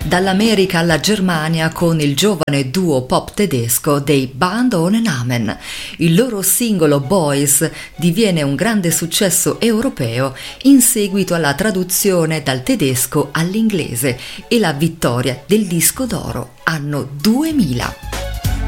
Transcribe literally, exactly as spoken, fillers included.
Dall'America alla Germania con il giovane duo pop tedesco dei Band ohne Namen. Il loro singolo Boys diviene un grande successo europeo in seguito alla traduzione dal tedesco all'inglese e la vittoria del disco d'oro anno duemila.